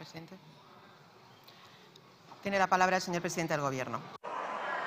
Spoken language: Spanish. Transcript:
presidente. Tiene la palabra el señor presidente del Gobierno.